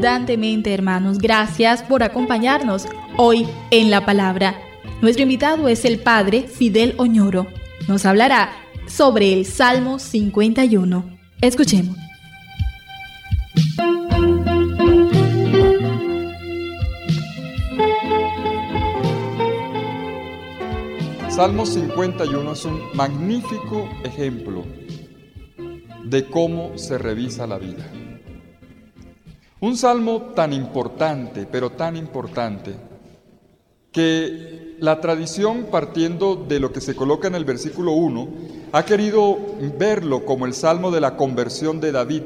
Abundantemente, hermanos, gracias por acompañarnos hoy en la palabra. Nuestro invitado es el padre Fidel Oñoro. Nos hablará sobre el Salmo 51. Escuchemos. Salmo 51 es un magnífico ejemplo de cómo se revisa la vida. Un salmo tan importante, pero tan importante, que la tradición, partiendo de lo que se coloca en el versículo 1, ha querido verlo como el salmo de la conversión de David,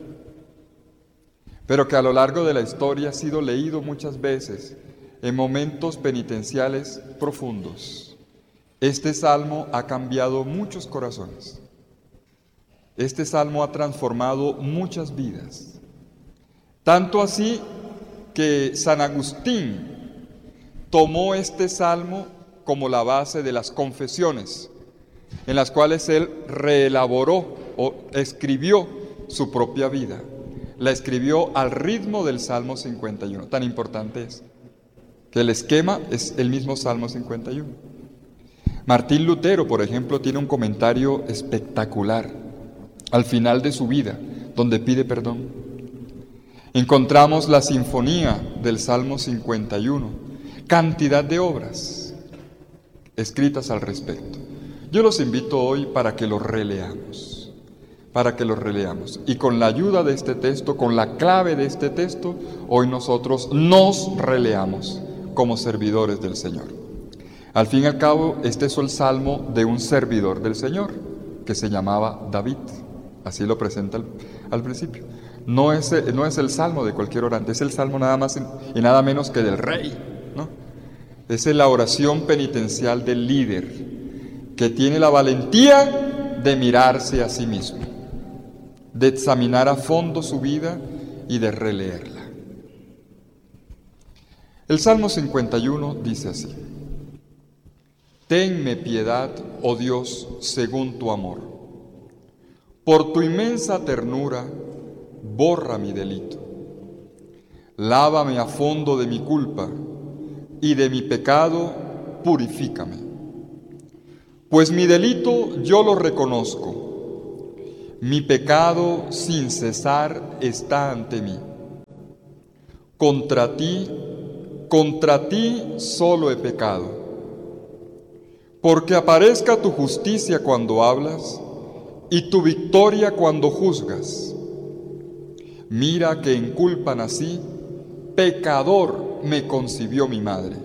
pero que a lo largo de la historia ha sido leído muchas veces en momentos penitenciales profundos. Este salmo ha cambiado muchos corazones. Este salmo ha transformado muchas vidas. Tanto así que San Agustín tomó este salmo como la base de las confesiones, en las cuales él reelaboró o escribió su propia vida. La escribió al ritmo del Salmo 51. Tan importante es que el esquema es el mismo Salmo 51. Martín Lutero, por ejemplo, tiene un comentario espectacular al final de su vida, donde pide perdón. Encontramos la sinfonía del Salmo 51, cantidad de obras escritas al respecto. Yo los invito hoy para que los releamos, y con la ayuda de este texto, con la clave de este texto, hoy nosotros nos releamos como servidores del Señor. Al fin y al cabo, este es el salmo de un servidor del Señor, que se llamaba David. Así lo presenta al principio. No es el salmo de cualquier orante, es el salmo nada más y nada menos que del rey, ¿no? Es la oración penitencial del líder, que tiene la valentía de mirarse a sí mismo, de examinar a fondo su vida y de releerla. El Salmo 51 dice así: Tenme piedad, oh Dios, según tu amor. Por tu inmensa ternura, borra mi delito. Lávame a fondo de mi culpa y de mi pecado purifícame. Pues mi delito yo lo reconozco, mi pecado sin cesar está ante mí. Contra ti solo he pecado. Porque aparezca tu justicia cuando hablas y tu victoria cuando juzgas. Mira que en culpa nací, pecador me concibió mi madre.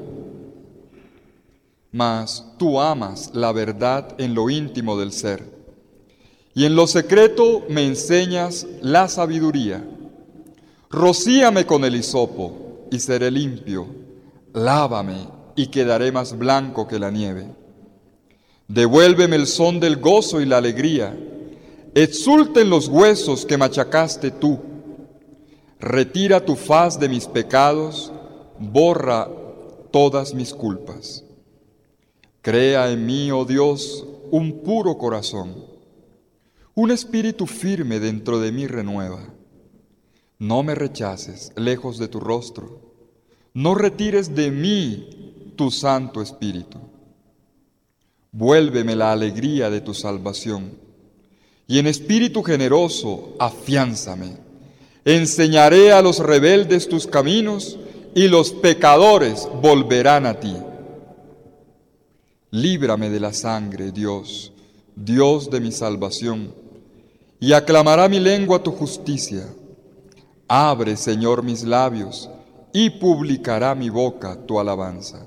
Mas tú amas la verdad en lo íntimo del ser, y en lo secreto me enseñas la sabiduría. Rocíame con el hisopo, y seré limpio. Lávame, y quedaré más blanco que la nieve. Devuélveme el son del gozo y la alegría. Exulten los huesos que machacaste tú. Retira tu faz de mis pecados, borra todas mis culpas. Crea en mí, oh Dios, un puro corazón. Un espíritu firme dentro de mí renueva. No me rechaces lejos de tu rostro. No retires de mí tu Santo Espíritu. Vuélveme la alegría de tu salvación, y en espíritu generoso afiánzame. Enseñaré a los rebeldes tus caminos, y los pecadores volverán a ti. Líbrame de la sangre, Dios, Dios de mi salvación, y aclamará mi lengua tu justicia. Abre, Señor, mis labios, y publicará mi boca tu alabanza.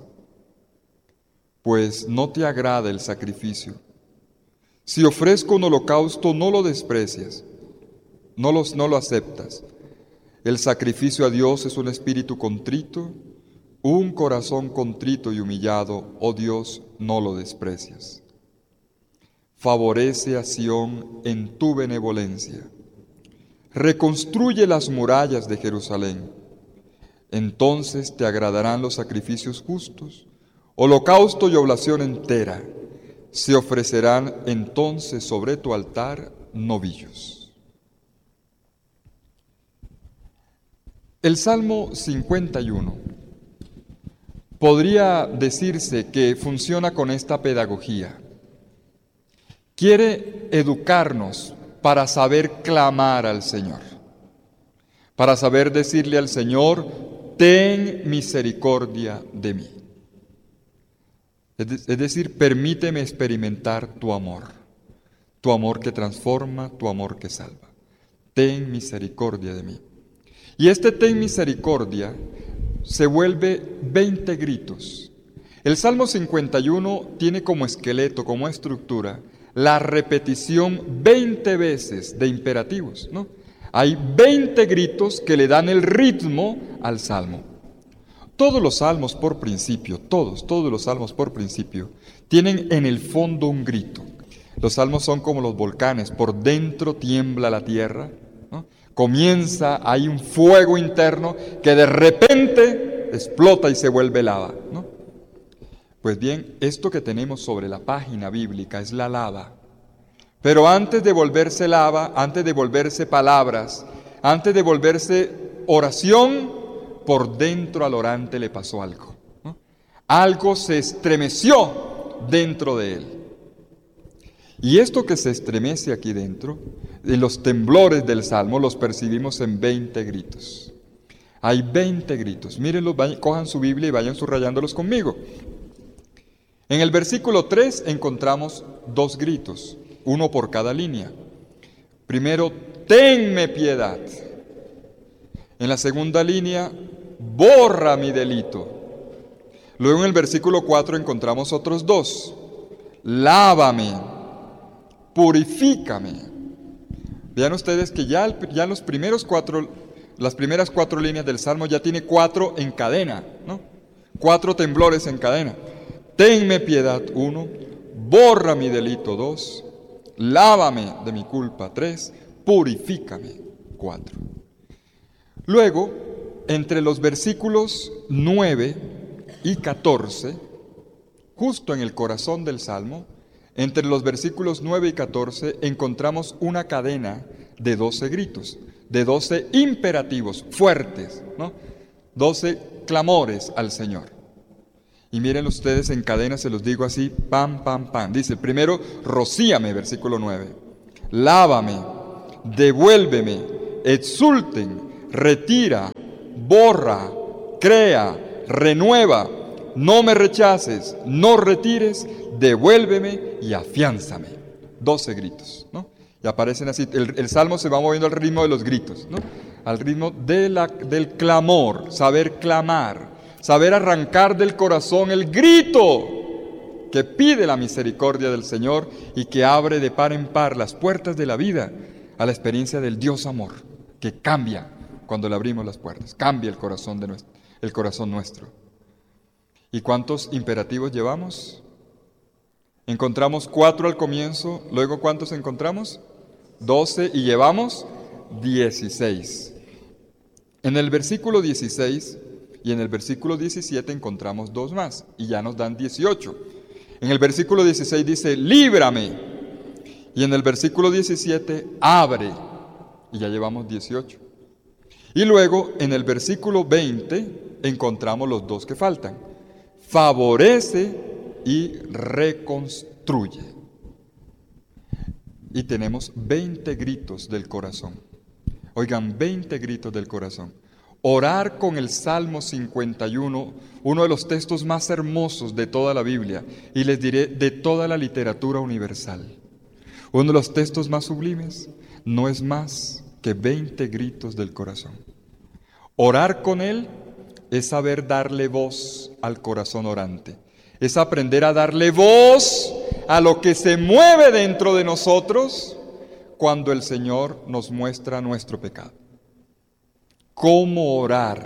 Pues no te agrada el sacrificio. Si ofrezco un holocausto, no lo desprecias, no lo aceptas. El sacrificio a Dios es un espíritu contrito, un corazón contrito y humillado, oh Dios, no lo desprecias. Favorece a Sión en tu benevolencia. Reconstruye las murallas de Jerusalén. Entonces te agradarán los sacrificios justos, holocausto y oblación entera. Se ofrecerán entonces sobre tu altar novillos. El Salmo 51 podría decirse que funciona con esta pedagogía. Quiere educarnos para saber clamar al Señor, para saber decirle al Señor: ten misericordia de mí. Es decir, permíteme experimentar tu amor que transforma, tu amor que salva. Ten misericordia de mí. Y este ten misericordia se vuelve 20 gritos. El Salmo 51 tiene como esqueleto, como estructura, la repetición 20 veces de imperativos, ¿no? Hay 20 gritos que le dan el ritmo al Salmo. Todos los salmos por principio, todos los salmos por principio, tienen en el fondo un grito. Los salmos son como los volcanes, por dentro tiembla la tierra, ¿no? Hay un fuego interno que de repente explota y se vuelve lava, ¿no? Pues bien, esto que tenemos sobre la página bíblica es la lava. Pero antes de volverse lava, antes de volverse palabras, antes de volverse oración, por dentro al orante le pasó algo, ¿no? Algo se estremeció dentro de él. Y esto que se estremece aquí dentro, en los temblores del Salmo, los percibimos en 20 gritos. Hay 20 gritos. Mírenlos, cojan su Biblia y vayan subrayándolos conmigo. En el versículo 3 encontramos 2 gritos, uno por cada línea. Primero, tenme piedad. En la segunda línea, borra mi delito. Luego en el versículo 4 encontramos otros 2. Lávame, purifícame. Vean ustedes que ya las primeras 4 líneas del Salmo ya tiene 4 en cadena, ¿no? 4 temblores en cadena. Tenme piedad, 1. Borra mi delito, 2. Lávame de mi culpa, 3. Purifícame, 4. Luego, entre los versículos 9 y 14, justo en el corazón del Salmo, entre los versículos 9 y 14, encontramos una cadena de 12 gritos, de 12 imperativos fuertes, ¿no? 12 clamores al Señor. Y miren ustedes en cadena, se los digo así, pam, pam, pam. Dice, primero, rocíame, versículo 9. Lávame, devuélveme, exulten, retira, borra, crea, renueva, no me rechaces, no retires, devuélveme y afiánzame. 12 gritos, ¿no? Y aparecen así, el Salmo se va moviendo al ritmo de los gritos, ¿no? Al ritmo del clamor, saber clamar, saber arrancar del corazón el grito que pide la misericordia del Señor y que abre de par en par las puertas de la vida a la experiencia del Dios amor, que cambia cuando le abrimos las puertas, cambia el corazón nuestro. ¿Y cuántos imperativos llevamos? Encontramos 4 al comienzo, luego ¿cuántos encontramos? 12 y llevamos 16. En el versículo 16 y en el versículo 17 encontramos 2 más y ya nos dan 18. En el versículo 16 dice, líbrame. Y en el versículo 17, abre. Y ya llevamos 18. Y luego en el versículo 20 encontramos los 2 que faltan. Favorece y reconstruye. Y tenemos 20 gritos del corazón. Oigan, 20 gritos del corazón. Orar con el Salmo 51, uno de los textos más hermosos de toda la Biblia, y les diré de toda la literatura universal. Uno de los textos más sublimes, no es más que 20 gritos del corazón. Orar con él es saber darle voz al corazón orante. Es aprender a darle voz a lo que se mueve dentro de nosotros cuando el Señor nos muestra nuestro pecado. ¿Cómo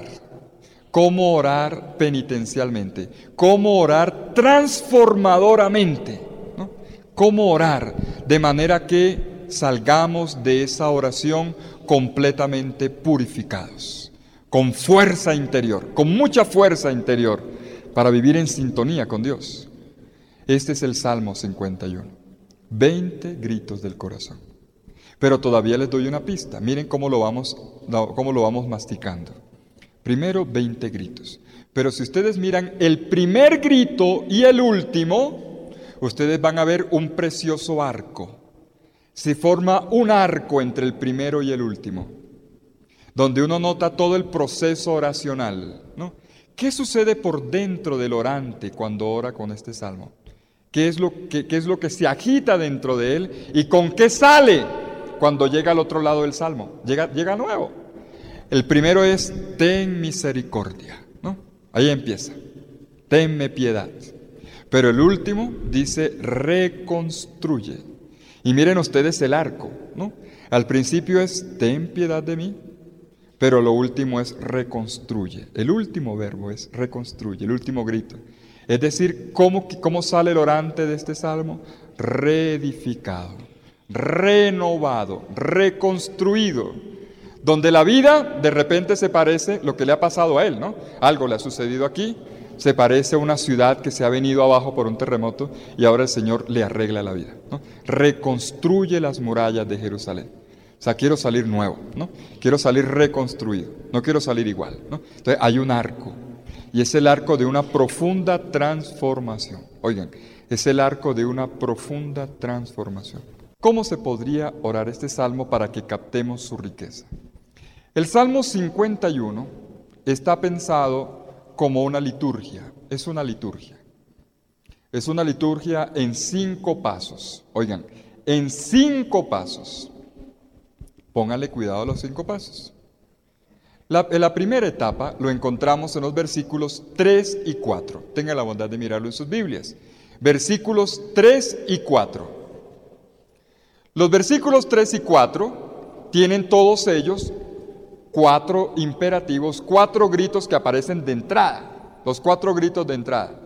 orar penitencialmente? ¿Cómo orar transformadoramente? ¿No? ¿Cómo orar de manera que salgamos de esa oración completamente purificados? Con fuerza interior, con mucha fuerza interior, para vivir en sintonía con Dios. Este es el Salmo 51. 20 gritos del corazón. Pero todavía les doy una pista. Miren cómo lo vamos masticando. Primero 20 gritos. Pero si ustedes miran el primer grito y el último, ustedes van a ver un precioso arco. Se forma un arco entre el primero y el último, donde uno nota todo el proceso oracional, ¿no? ¿Qué sucede por dentro del orante cuando ora con este salmo? ¿Qué es lo que se agita dentro de él? ¿Y con qué sale cuando llega al otro lado del salmo? Llega nuevo. El primero es, ten misericordia, ¿no? Ahí empieza, tenme piedad. Pero el último dice, reconstruye. Y miren ustedes el arco, ¿no? Al principio es, ten piedad de mí. Pero lo último es reconstruye. El último verbo es reconstruye, el último grito. Es decir, ¿cómo sale el orante de este salmo? Reedificado, renovado, reconstruido. Donde la vida de repente se parece lo que le ha pasado a él, ¿no? Algo le ha sucedido aquí, se parece a una ciudad que se ha venido abajo por un terremoto y ahora el Señor le arregla la vida, ¿no? Reconstruye las murallas de Jerusalén. O sea, quiero salir nuevo, ¿no? Quiero salir reconstruido, no quiero salir igual, ¿no? Entonces hay un arco, y es el arco de una profunda transformación. Oigan, es el arco de una profunda transformación. ¿Cómo se podría orar este salmo para que captemos su riqueza? El Salmo 51 está pensado como una liturgia, es una liturgia. Es una liturgia en 5 pasos, oigan, en 5 pasos. Pónganle cuidado a los 5 pasos. La primera etapa lo encontramos en los versículos 3 y 4. Tengan la bondad de mirarlo en sus Biblias. Versículos 3 y 4. Los versículos 3 y 4 tienen todos ellos 4 imperativos, 4 gritos que aparecen de entrada. Los 4 gritos de entrada.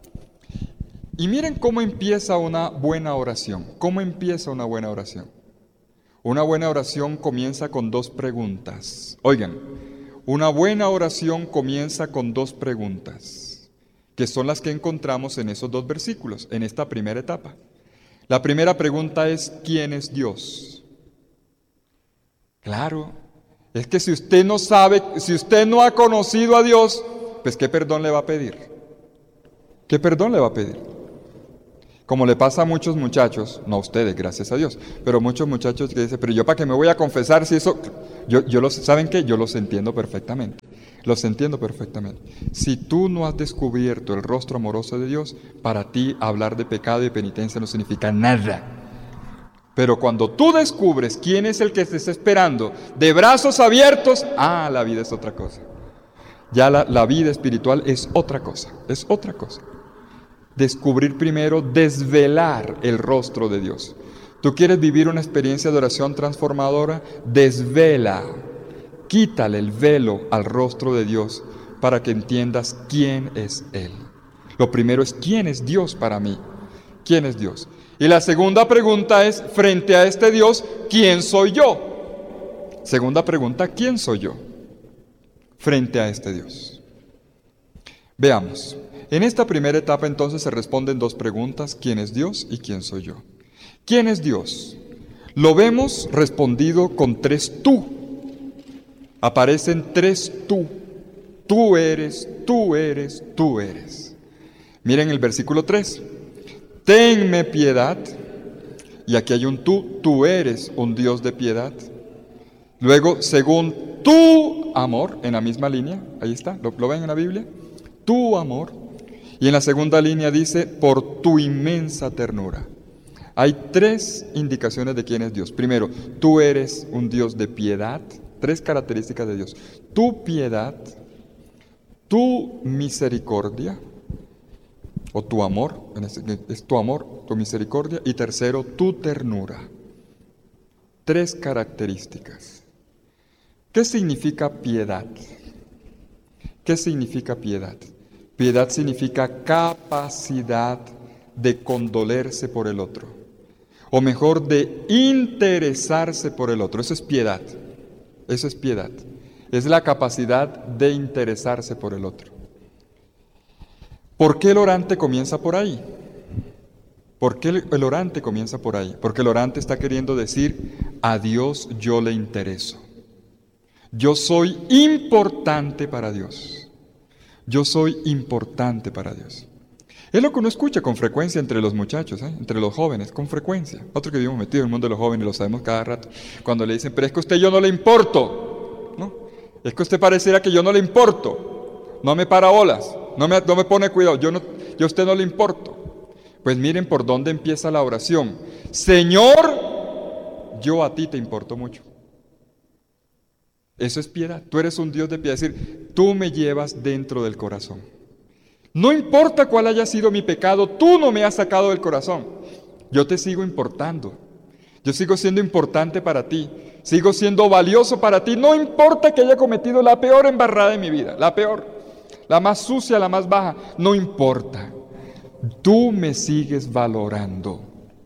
Y miren cómo empieza una buena oración. ¿Cómo empieza una buena oración? Una buena oración comienza con 2 preguntas. Oigan, una buena oración comienza con 2 preguntas, que son las que encontramos en esos 2 versículos, en esta primera etapa. La primera pregunta es, ¿quién es Dios? Claro, es que si usted no sabe, si usted no ha conocido a Dios, pues ¿qué perdón le va a pedir? ¿Qué perdón le va a pedir? Como le pasa a muchos muchachos, no a ustedes, gracias a Dios, pero muchos muchachos que dicen, pero yo para qué me voy a confesar si eso... ¿Saben qué? Yo los entiendo perfectamente, los entiendo perfectamente. Si tú no has descubierto el rostro amoroso de Dios, para ti hablar de pecado y penitencia no significa nada. Pero cuando tú descubres quién es el que te está esperando, de brazos abiertos, la vida es otra cosa. Ya la vida espiritual es otra cosa, es otra cosa. Descubrir primero, desvelar el rostro de Dios. ¿Tú quieres vivir una experiencia de oración transformadora? Desvela, quítale el velo al rostro de Dios para que entiendas quién es Él. Lo primero es, ¿quién es Dios para mí? ¿Quién es Dios? Y la segunda pregunta es, frente a este Dios, ¿quién soy yo? Segunda pregunta, ¿quién soy yo? Frente a este Dios. Veamos. En esta primera etapa entonces se responden 2 preguntas, ¿quién es Dios y quién soy yo? ¿Quién es Dios? Lo vemos respondido con 3 tú. Aparecen 3 tú. Tú eres, tú eres, tú eres. Miren el versículo 3. Tenme piedad. Y aquí hay un tú eres un Dios de piedad. Luego, según tu amor, en la misma línea, ahí está, ¿lo ven en la Biblia? Tu amor. Y en la segunda línea dice, por tu inmensa ternura. Hay 3 indicaciones de quién es Dios. Primero, tú eres un Dios de piedad. 3 características de Dios. Tu piedad, tu misericordia, o tu amor, es tu amor, tu misericordia. Y tercero, tu ternura. 3 características. ¿Qué significa piedad? ¿Qué significa piedad? Piedad significa capacidad de condolerse por el otro, o mejor, de interesarse por el otro. Eso es piedad. Eso es piedad. Es la capacidad de interesarse por el otro. ¿Por qué el orante comienza por ahí? ¿Por qué el orante comienza por ahí? Porque el orante está queriendo decir, a Dios yo le intereso. Yo soy importante para Dios. Yo soy importante para Dios. Es lo que uno escucha con frecuencia entre los muchachos, entre los jóvenes, con frecuencia. Otro que vivimos metido en el mundo de los jóvenes, lo sabemos cada rato. Cuando le dicen, pero es que a usted yo no le importo, ¿no? Es que usted pareciera que yo no le importo. No me para bolas, no me pone cuidado, yo a usted no le importo. Pues miren por dónde empieza la oración. Señor, yo a ti te importo mucho. Eso es piedad. Tú eres un Dios de piedad. Es decir, tú me llevas dentro del corazón. No importa cuál haya sido mi pecado, tú no me has sacado del corazón. Yo te sigo importando. Yo sigo siendo importante para ti. Sigo siendo valioso para ti. No importa que haya cometido la peor embarrada de mi vida. La peor. La más sucia, la más baja. No importa. Tú me sigues valorando.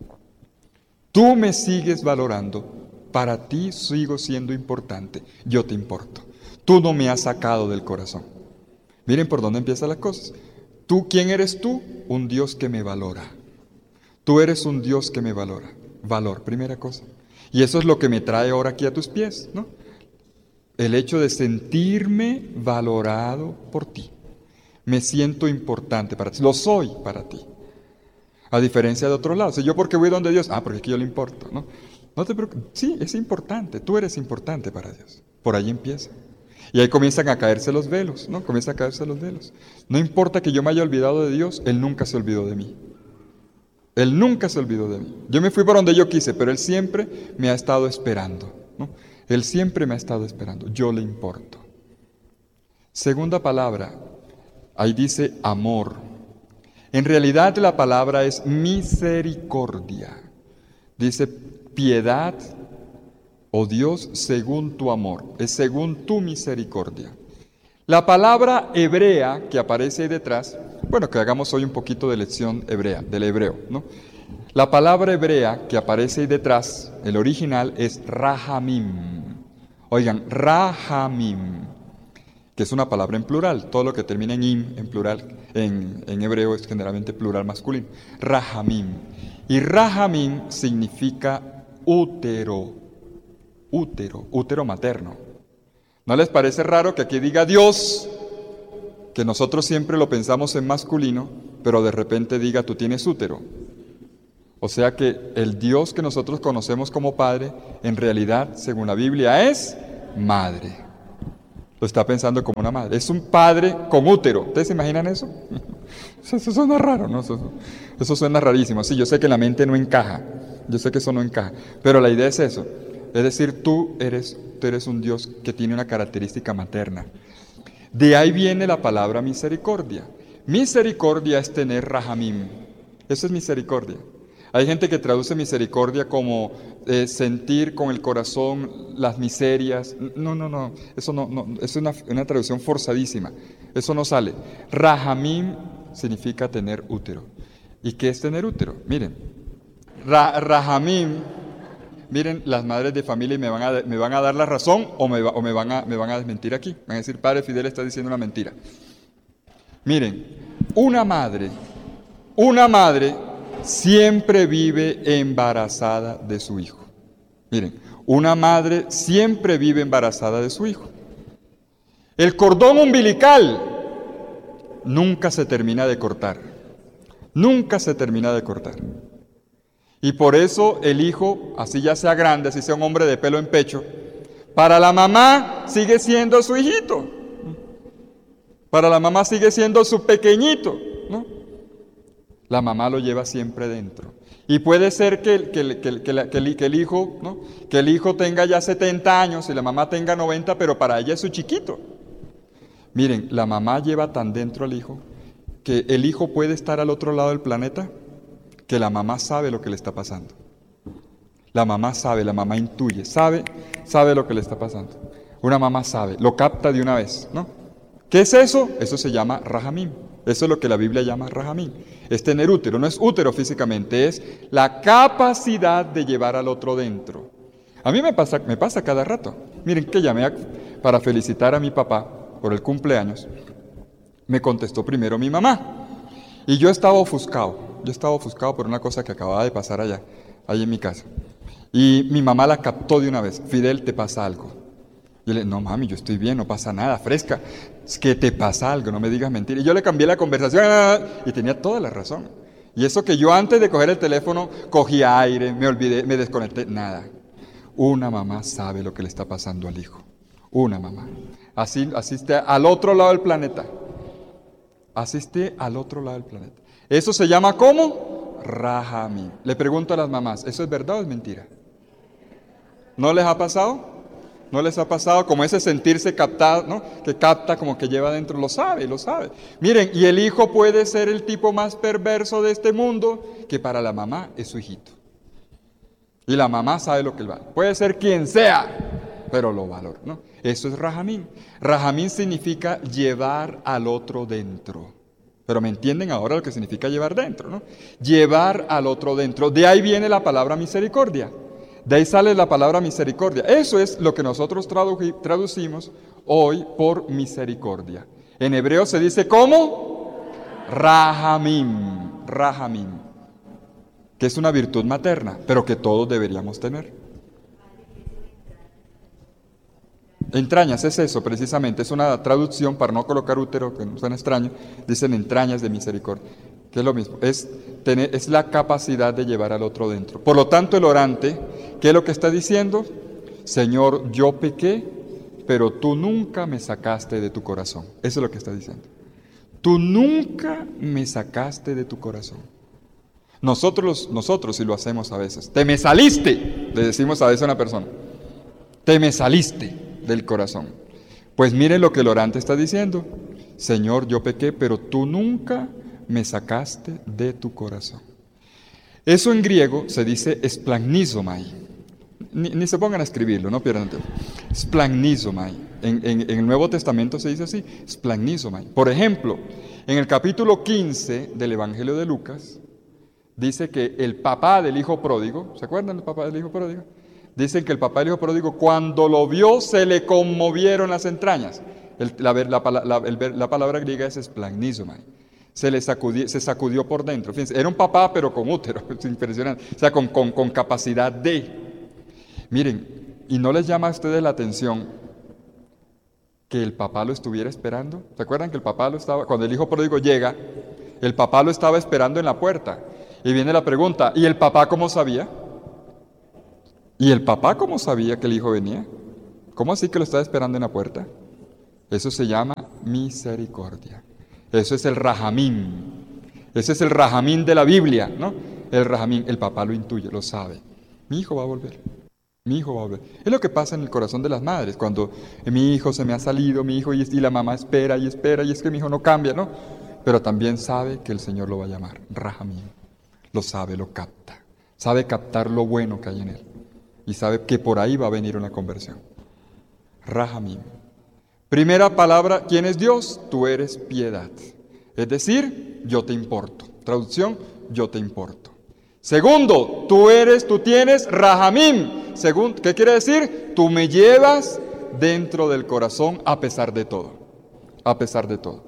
Tú me sigues valorando. Para ti sigo siendo importante. Yo te importo. Tú no me has sacado del corazón. Miren por dónde empiezan las cosas. ¿Tú quién eres tú? Un Dios que me valora. Tú eres un Dios que me valora. Valor, primera cosa. Y eso es lo que me trae ahora aquí a tus pies, ¿no? El hecho de sentirme valorado por ti. Me siento importante para ti. Lo soy para ti. A diferencia de otro lado. Si yo porque voy donde Dios, porque aquí yo le importo, ¿no? No te preocupes. Sí, es importante. Tú eres importante para Dios. Por ahí empieza. Y ahí comienzan a caerse los velos, ¿no? Comienzan a caerse los velos. No importa que yo me haya olvidado de Dios, Él nunca se olvidó de mí. Él nunca se olvidó de mí. Yo me fui por donde yo quise, pero Él siempre me ha estado esperando, ¿no? Él siempre me ha estado esperando. Yo le importo. Segunda palabra, ahí dice amor. En realidad la palabra es misericordia. Dice piedad, oh Dios, según tu amor, es según tu misericordia. La palabra hebrea que aparece ahí detrás, bueno, que hagamos hoy un poquito de lección hebrea, del hebreo, ¿no? La palabra hebrea que aparece ahí detrás, el original es rahamim. Oigan, rahamim, que es una palabra en plural. Todo lo que termina en im, en plural, en hebreo es generalmente plural masculino. Rahamim. Y rahamim significa útero. Útero materno. ¿No les parece raro que aquí diga Dios, que nosotros siempre lo pensamos en masculino, pero de repente diga tú tienes útero? O sea que el Dios que nosotros conocemos como Padre, en realidad, según la Biblia, es madre. Lo está pensando como una madre. Es un padre con útero. ¿Ustedes se imaginan eso? Eso suena raro, ¿no? Eso suena rarísimo. Sí, yo sé que la mente no encaja. Yo sé que eso no encaja. Pero la idea es eso. Es decir, tú eres un Dios que tiene una característica materna. De ahí viene la palabra misericordia. Misericordia es tener rahamim. Eso es misericordia. Hay gente que traduce misericordia como sentir con el corazón las miserias. No. Eso no. Es una traducción forzadísima. Eso no sale. Rahamim significa tener útero. ¿Y qué es tener útero? Miren. Rahamim. Miren, las madres de familia me van a dar la razón o me van a desmentir aquí. Van a decir, Padre Fidel está diciendo una mentira. Miren, una madre siempre vive embarazada de su hijo. Miren, una madre siempre vive embarazada de su hijo. El cordón umbilical nunca se termina de cortar. Nunca se termina de cortar. Y por eso el hijo, así ya sea grande, así sea un hombre de pelo en pecho, para la mamá sigue siendo su hijito. Para la mamá sigue siendo su pequeñito, ¿no? La mamá lo lleva siempre dentro. Y puede ser que el hijo, ¿no? Que el hijo tenga ya 70 años y la mamá tenga 90, pero para ella es su chiquito. Miren, la mamá lleva tan dentro al hijo que el hijo puede estar al otro lado del planeta, que la mamá sabe lo que le está pasando. La mamá sabe, la mamá intuye, sabe lo que le está pasando. Una mamá sabe, lo capta de una vez, ¿no? ¿Qué es eso? Eso se llama rahamim. Eso es lo que la Biblia llama rahamim. Es tener útero, no es útero físicamente, es la capacidad de llevar al otro dentro. A mí me pasa cada rato. Miren que llamé para felicitar a mi papá por el cumpleaños. Me contestó primero mi mamá. Y yo estaba ofuscado por una cosa que acababa de pasar allá en mi casa. Y mi mamá la captó de una vez. Fidel, te pasa algo. Y yo le dije, no mami, yo estoy bien, no pasa nada, fresca. Es que te pasa algo, no me digas mentiras. Y yo le cambié la conversación y tenía toda la razón. Y eso que yo antes de coger el teléfono cogía aire, me olvidé, me desconecté, nada. Una mamá sabe lo que le está pasando al hijo. Una mamá. Asiste al otro lado del planeta. Asiste al otro lado del planeta. Eso se llama ¿cómo? Rahamim. Le pregunto a las mamás, ¿eso es verdad o es mentira? ¿No les ha pasado? ¿No les ha pasado como ese sentirse captado, ¿no? Que capta como que lleva adentro, lo sabe, lo sabe. Miren, y el hijo puede ser el tipo más perverso de este mundo, que para la mamá es su hijito. Y la mamá sabe lo que él vale. Puede ser quien sea, pero lo valora, ¿no? Eso es Rahamim. Rahamim significa llevar al otro dentro. Pero me entienden ahora lo que significa llevar dentro, ¿no? Llevar al otro dentro. De ahí viene la palabra misericordia. De ahí sale la palabra misericordia. Eso es lo que nosotros traducimos hoy por misericordia. En hebreo se dice ¿cómo? Rahamim. Rahamim. Que es una virtud materna, pero que todos deberíamos tener. Entrañas, es eso precisamente, es una traducción para no colocar útero, que no suena extraño, dicen entrañas de misericordia, que es lo mismo, es la capacidad de llevar al otro dentro. Por lo tanto, el orante, ¿qué es lo que está diciendo? Señor, yo pequé, pero tú nunca me sacaste de tu corazón. Eso es lo que está diciendo. Tú nunca me sacaste de tu corazón. Nosotros sí lo hacemos a veces. Te me saliste, le decimos a veces a una persona. Te me saliste del corazón. Pues miren lo que el orante está diciendo. Señor, yo pequé, pero tú nunca me sacaste de tu corazón. Eso en griego se dice splagnizomai. Ni se pongan a escribirlo, no pierdan tiempo. Splagnizomai. En el Nuevo Testamento se dice así, splagnizomai. Por ejemplo, en el capítulo 15 del Evangelio de Lucas, dice que el papá del hijo pródigo, ¿se acuerdan del papá del hijo pródigo? Dicen que el papá del hijo pródigo, cuando lo vio, se le conmovieron las entrañas. La palabra griega es splagnizomai. Se sacudió por dentro. Fíjense, era un papá, pero con útero. Es impresionante. O sea, con capacidad de. Miren, ¿y no les llama a ustedes la atención que el papá lo estuviera esperando? ¿Se acuerdan que el papá lo estaba, cuando el hijo pródigo llega, el papá lo estaba esperando en la puerta? Y viene la pregunta, ¿y el papá cómo sabía? ¿Y el papá cómo sabía que el hijo venía? ¿Cómo así que lo estaba esperando en la puerta? Eso se llama misericordia. Eso es el Rahamim. Ese es el Rahamim de la Biblia, ¿no? El Rahamim, el papá lo intuye, lo sabe. Mi hijo va a volver. Mi hijo va a volver. Es lo que pasa en el corazón de las madres, cuando mi hijo se me ha salido, mi hijo, y la mamá espera, y es que mi hijo no cambia, ¿no? Pero también sabe que el Señor lo va a llamar, Rahamim. Lo sabe, lo capta. Sabe captar lo bueno que hay en él. Y sabe que por ahí va a venir una conversión. Rahamim. Primera palabra, ¿quién es Dios? Tú eres piedad. Es decir, yo te importo. Traducción, yo te importo. Segundo, tú tienes Rahamim. Segundo, ¿qué quiere decir? Tú me llevas dentro del corazón a pesar de todo. A pesar de todo.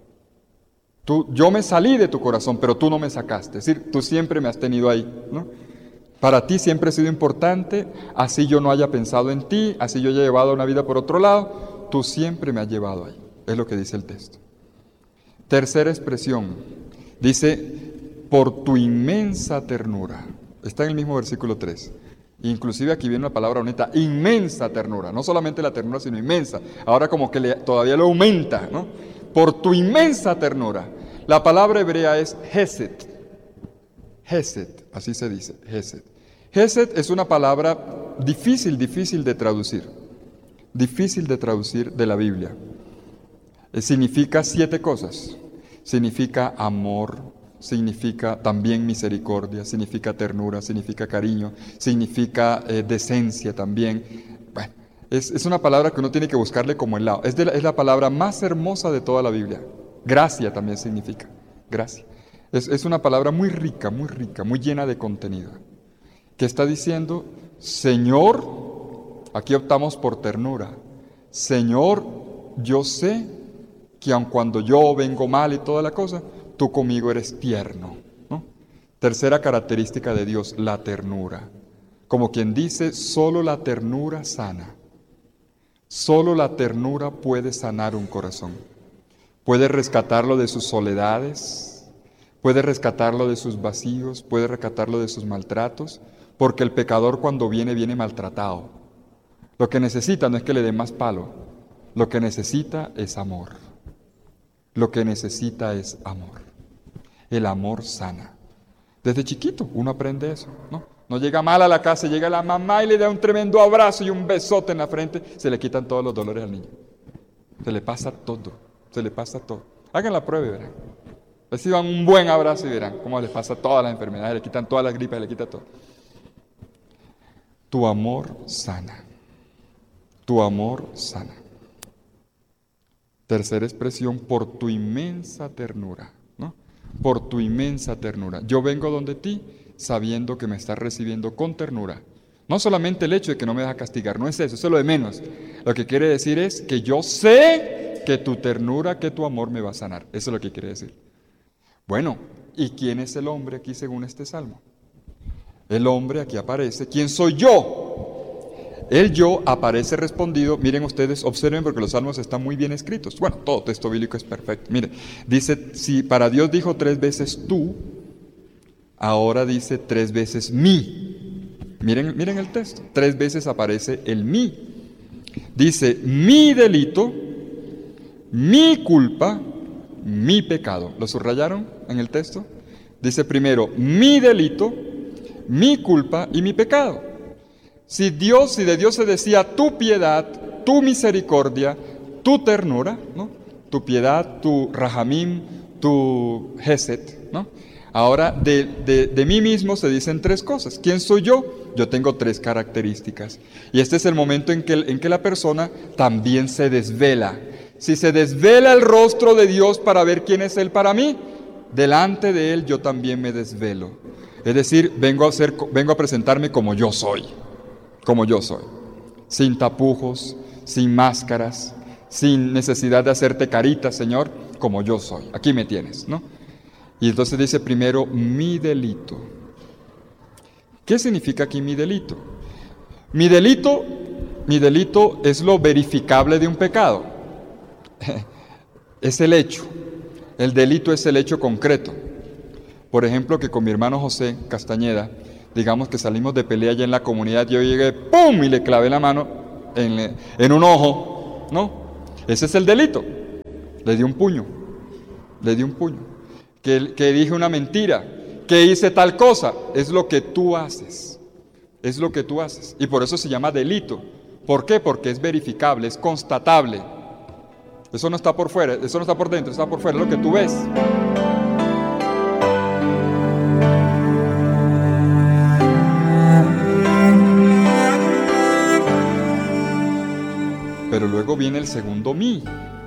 Yo me salí de tu corazón, pero tú no me sacaste. Es decir, tú siempre me has tenido ahí, ¿no? Para ti siempre he sido importante, así yo no haya pensado en ti, así yo haya llevado una vida por otro lado, tú siempre me has llevado ahí. Es lo que dice el texto. Tercera expresión, dice, por tu inmensa ternura. Está en el mismo versículo 3. Inclusive aquí viene una palabra bonita, inmensa ternura. No solamente la ternura, sino inmensa. Ahora como que todavía lo aumenta, ¿no? Por tu inmensa ternura. La palabra hebrea es hesed. Hesed, así se dice, hesed. Hesed es una palabra difícil de traducir. Difícil de traducir de la Biblia. Significa 7 cosas. Significa amor, significa también misericordia, significa ternura, significa cariño, significa decencia también. Bueno, es una palabra que uno tiene que buscarle como el lado. Es la palabra más hermosa de toda la Biblia. Gracia también significa, gracia. Es una palabra muy rica, muy llena de contenido. Que está diciendo, Señor, aquí optamos por ternura. Señor, yo sé que aun cuando yo vengo mal y toda la cosa, tú conmigo eres tierno, ¿no? Tercera característica de Dios, la ternura. Como quien dice, solo la ternura sana. Solo la ternura puede sanar un corazón. Puede rescatarlo de sus soledades, puede rescatarlo de sus vacíos, puede rescatarlo de sus maltratos, porque el pecador cuando viene, viene maltratado. Lo que necesita no es que le den más palo, lo que necesita es amor. Lo que necesita es amor. El amor sana. Desde chiquito uno aprende eso, ¿no? No llega mal a la casa, llega la mamá y le da un tremendo abrazo y un besote en la frente, se le quitan todos los dolores al niño. Se le pasa todo, se le pasa todo. Hagan la prueba y verán. Reciban un buen abrazo y verán cómo les pasa todas las enfermedades, le quitan todas las gripas, le quita todo. Tu amor sana. Tu amor sana. Tercera expresión, por tu inmensa ternura, ¿no? Por tu inmensa ternura. Yo vengo donde ti sabiendo que me estás recibiendo con ternura. No solamente el hecho de que no me vas a castigar, no es eso, eso es lo de menos. Lo que quiere decir es que yo sé que tu ternura, que tu amor me va a sanar. Eso es lo que quiere decir. Bueno, ¿y quién es el hombre aquí según este salmo? El hombre aquí aparece. ¿Quién soy yo? El yo aparece respondido. Miren ustedes, observen porque los salmos están muy bien escritos. Bueno, todo texto bíblico es perfecto. Miren, dice, si para Dios dijo 3 veces tú, ahora dice 3 veces mí. Miren el texto. 3 veces aparece el mí. Dice, mi delito, mi culpa, mi pecado. ¿Lo subrayaron en el texto? Dice primero, mi delito, mi culpa y mi pecado. Si de Dios se decía tu piedad, tu misericordia, tu ternura, ¿no? Tu piedad, tu rahamim, tu geset, ¿no? Ahora, de mí mismo se dicen 3 cosas. ¿Quién soy yo? Yo tengo 3 características. Y este es el momento en que la persona también se desvela. Si se desvela el rostro de Dios para ver quién es Él para mí, delante de Él yo también me desvelo. Es decir, vengo a presentarme como yo soy. Como yo soy. Sin tapujos, sin máscaras, sin necesidad de hacerte caritas, Señor, como yo soy. Aquí me tienes, ¿no? Y entonces dice primero, mi delito. ¿Qué significa aquí mi delito? Mi delito es lo verificable de un pecado. Es el hecho. El delito es el hecho concreto. Por ejemplo, que con mi hermano José Castañeda, digamos que salimos de pelea allá en la comunidad, yo llegué, ¡pum!, y le clavé la mano en un ojo, ¿no? Ese es el delito. Le di un puño. Que dije una mentira, que hice tal cosa, es lo que tú haces. Es lo que tú haces. Y por eso se llama delito. ¿Por qué? Porque es verificable, es constatable. Eso no está por fuera, eso no está por dentro, está por fuera, es lo que tú ves. Pero luego viene el segundo mí.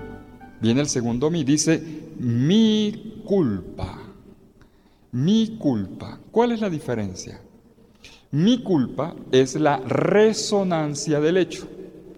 Dice, mi culpa. Mi culpa. ¿Cuál es la diferencia? Mi culpa es la resonancia del hecho.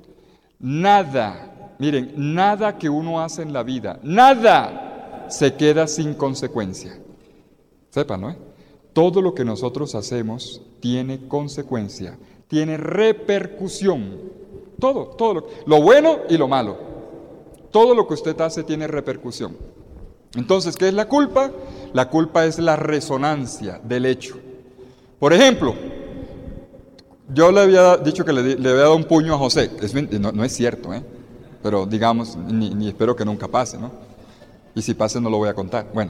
Nada, miren, nada que uno hace en la vida, nada se queda sin consecuencia. Sépanlo, ¿eh? Todo lo que nosotros hacemos tiene consecuencia, tiene repercusión. Todo lo bueno y lo malo. Todo lo que usted hace tiene repercusión. Entonces, ¿qué es la culpa? La culpa es la resonancia del hecho. Por ejemplo, yo le había dicho que le había dado un puño a José. No es cierto, pero digamos, ni espero que nunca pase, ¿no? Y si pase no lo voy a contar. Bueno,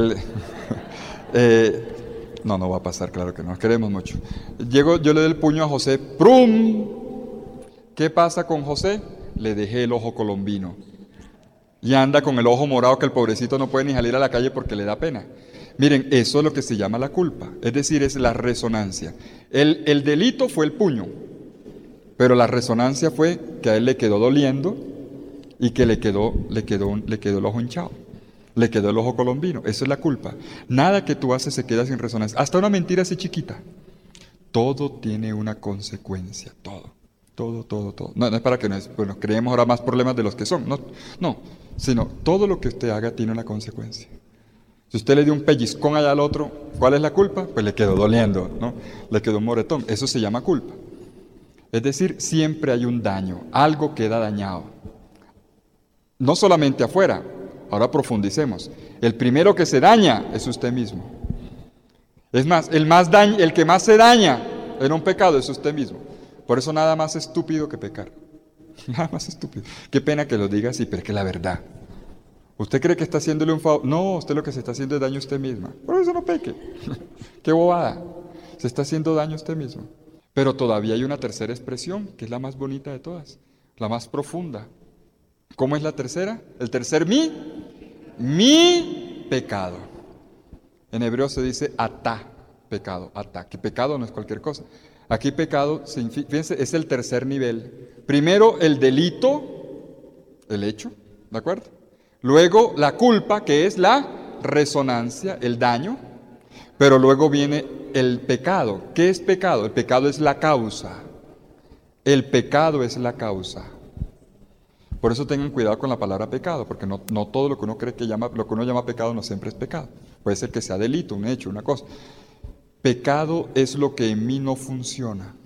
no va a pasar, claro que no, nos queremos mucho. Yo le doy el puño a José, ¡prum! ¿Qué pasa con José? Le dejé el ojo colombino. Y anda con el ojo morado que el pobrecito no puede ni salir a la calle porque le da pena. Miren, eso es lo que se llama la culpa. Es decir, es la resonancia. El delito fue el puño, pero la resonancia fue que a él le quedó doliendo y que le quedó el ojo hinchado. Le quedó el ojo colombino. Eso es la culpa. Nada que tú haces se queda sin resonancia. Hasta una mentira así chiquita. Todo tiene una consecuencia. Todo. No es para que nos creemos ahora más problemas de los que son. No. Sino todo lo que usted haga tiene una consecuencia. Si usted le dio un pellizcón allá al otro, ¿cuál es la culpa? Pues le quedó doliendo, ¿no? Le quedó un moretón. Eso se llama culpa. Es decir, siempre hay un daño, algo queda dañado. No solamente afuera, ahora profundicemos. El primero que se daña es usted mismo. Es más, el que más se daña en un pecado es usted mismo. Por eso nada más estúpido que pecar. Nada más estúpido. Qué pena que lo diga así, pero es que es la verdad. ¿Usted cree que está haciéndole un favor? No, usted lo que se está haciendo es daño a usted misma. Por eso no peque. Qué bobada. Se está haciendo daño a usted mismo. Pero todavía hay una tercera expresión, que es la más bonita de todas, la más profunda. ¿Cómo es la tercera? El tercer mi pecado. En hebreo se dice atá, pecado, atá, que pecado no es cualquier cosa. Aquí pecado, fíjense, es el tercer nivel. Primero el delito, el hecho, ¿de acuerdo? Luego la culpa, que es la resonancia, el daño. Pero luego viene el pecado. ¿Qué es pecado? El pecado es la causa. El pecado es la causa. Por eso tengan cuidado con la palabra pecado, porque no todo lo que uno cree lo que uno llama pecado no siempre es pecado. Puede ser que sea delito, un hecho, una cosa. Pecado es lo que en mí no funciona,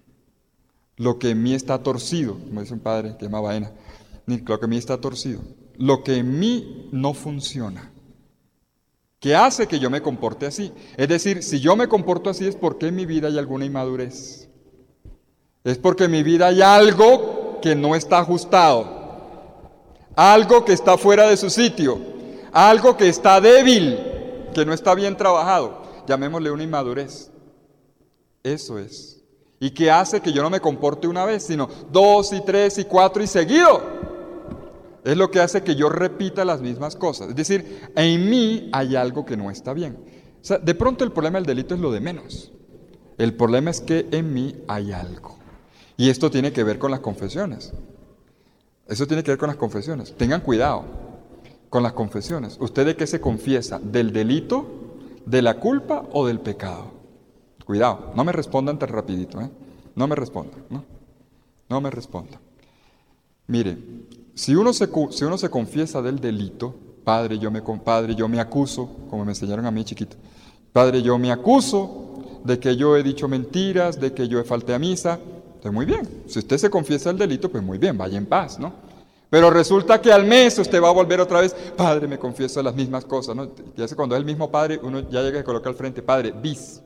lo que en mí está torcido, como dice un padre que llama Baena, lo que en mí está torcido, lo que en mí no funciona, que hace que yo me comporte así. Es decir, si yo me comporto así es porque en mi vida hay alguna inmadurez, es porque en mi vida hay algo que no está ajustado, algo que está fuera de su sitio, algo que está débil, que no está bien trabajado. Llamémosle una inmadurez. Eso es. ¿Y qué hace que yo no me comporte una vez, sino 2 y 3 y 4 y seguido? Es lo que hace que yo repita las mismas cosas. Es decir, en mí hay algo que no está bien. O sea, de pronto el problema del delito es lo de menos. El problema es que en mí hay algo. Y esto tiene que ver con las confesiones. Eso tiene que ver con las confesiones. Tengan cuidado con las confesiones. ¿Usted de qué se confiesa? ¿Del delito, de la culpa o del pecado? Cuidado, no me respondan tan rapidito, ¿eh? No me respondan, no me respondan. Mire, si uno se confiesa del delito, padre, yo me acuso, como me enseñaron a mí chiquito, padre, yo me acuso de que yo he dicho mentiras, de que yo falté a misa, pues muy bien. Si usted se confiesa del delito, pues muy bien, vaya en paz, ¿no? Pero resulta que al mes usted va a volver otra vez, padre, me confieso las mismas cosas, ¿no? Y hace cuando es el mismo padre, uno ya llega y coloca al frente, padre, bis.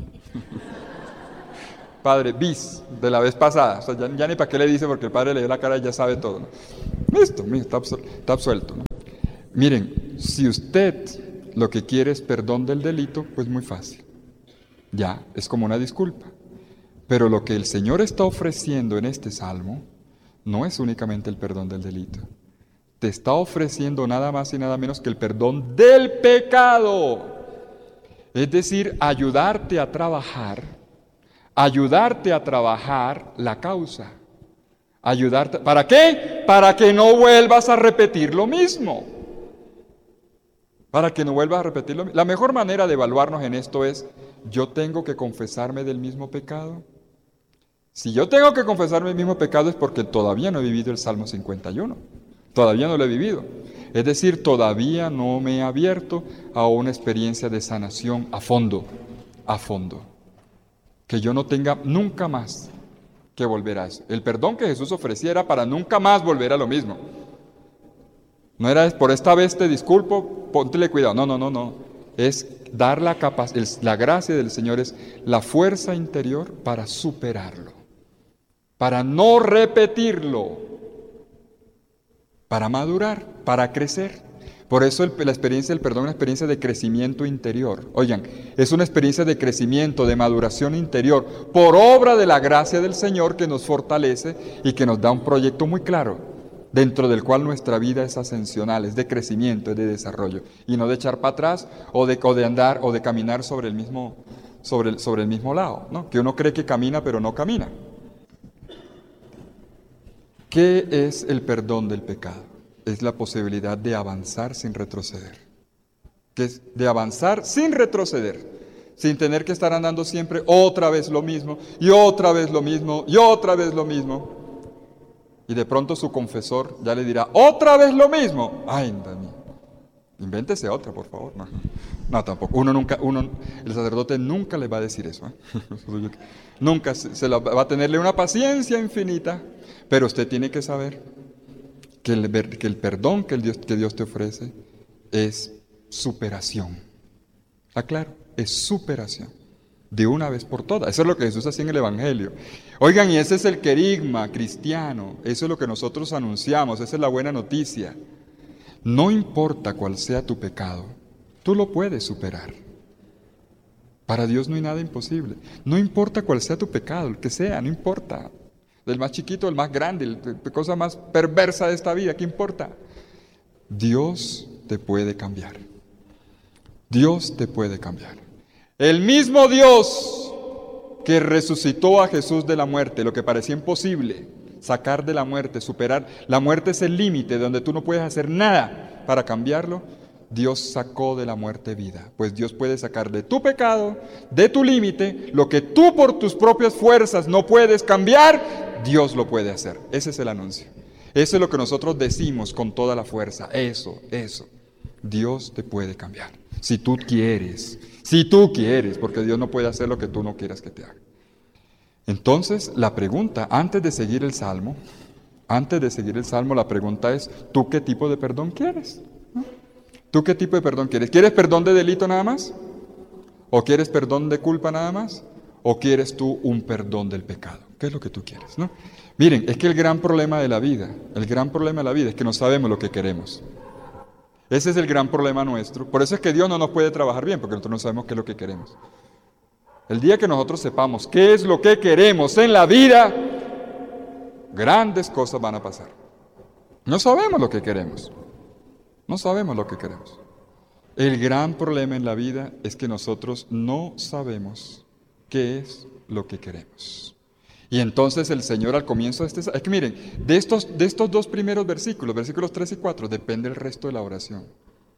Padre, bis, de la vez pasada. O sea, ya ni para qué le dice, porque el padre le dio la cara y ya sabe todo, ¿no? Listo, está absuelto, ¿no? Miren, si usted lo que quiere es perdón del delito, pues muy fácil. Ya, es como una disculpa. Pero lo que el Señor está ofreciendo en este salmo no es únicamente el perdón del delito. Te está ofreciendo nada más y nada menos que el perdón del pecado. Es decir, ayudarte a trabajar la causa. ¿Para qué? Para que no vuelvas a repetir lo mismo. Para que no vuelvas a repetir lo mismo. La mejor manera de evaluarnos en esto es, ¿yo tengo que confesarme del mismo pecado? Si yo tengo que confesarme el mismo pecado es porque todavía no he vivido el Salmo 51. Todavía no lo he vivido. Es decir, todavía no me he abierto a una experiencia de sanación a fondo. Que yo no tenga nunca más que volver a eso. El perdón que Jesús ofrecía era para nunca más volver a lo mismo. No era por esta vez te disculpo, póntele cuidado. No. Es dar la gracia del Señor, es la fuerza interior para superarlo. Para no repetirlo, para madurar, para crecer. Por eso la experiencia del perdón es una experiencia de crecimiento interior. Oigan, es una experiencia de crecimiento, de maduración interior, por obra de la gracia del Señor que nos fortalece y que nos da un proyecto muy claro, dentro del cual nuestra vida es ascensional, es de crecimiento, es de desarrollo, y no de echar para atrás o de andar o de caminar sobre el mismo lado, ¿no? Que uno cree que camina pero no camina. ¿Qué es el perdón del pecado? Es la posibilidad de avanzar sin retroceder. Que es de avanzar sin retroceder, sin tener que estar andando siempre otra vez lo mismo, y otra vez lo mismo, y otra vez lo mismo. Y de pronto su confesor ya le dirá, ¿otra vez lo mismo? Ay, Dani. Invéntese otra, por favor. No, tampoco. El sacerdote nunca le va a decir eso. Nunca va a tenerle una paciencia infinita, pero usted tiene que saber que el perdón que Dios te ofrece es superación. ¿Está claro? Es superación. De una vez por todas. Eso es lo que Jesús hacía en el Evangelio. Oigan, y ese es el querigma cristiano. Eso es lo que nosotros anunciamos. Esa es la buena noticia. No importa cuál sea tu pecado, tú lo puedes superar. Para Dios no hay nada imposible. No importa cuál sea tu pecado, el que sea, no importa. Del más chiquito, el más grande, la cosa más perversa de esta vida, ¿qué importa? Dios te puede cambiar. Dios te puede cambiar. El mismo Dios que resucitó a Jesús de la muerte, lo que parecía imposible, sacar de la muerte, superar. La muerte es el límite donde tú no puedes hacer nada para cambiarlo. Dios sacó de la muerte vida. Pues Dios puede sacar de tu pecado, de tu límite, lo que tú por tus propias fuerzas no puedes cambiar, Dios lo puede hacer. Ese es el anuncio. Eso es lo que nosotros decimos con toda la fuerza. Eso. Dios te puede cambiar. Si tú quieres, porque Dios no puede hacer lo que tú no quieras que te haga. Entonces, la pregunta, antes de seguir el Salmo, la pregunta es, ¿tú qué tipo de perdón quieres? ¿Tú qué tipo de perdón quieres? ¿Quieres perdón de delito nada más? ¿O quieres perdón de culpa nada más? ¿O quieres tú un perdón del pecado? ¿Qué es lo que tú quieres, no? Miren, es que el gran problema de la vida es que no sabemos lo que queremos. Ese es el gran problema nuestro. Por eso es que Dios no nos puede trabajar bien, porque nosotros no sabemos qué es lo que queremos. El día que nosotros sepamos qué es lo que queremos en la vida, grandes cosas van a pasar. No sabemos lo que queremos. El gran problema en la vida es que nosotros no sabemos qué es lo que queremos. Y entonces el Señor al comienzo de es que miren, de estos dos primeros versículos 3 y 4, depende el resto de la oración.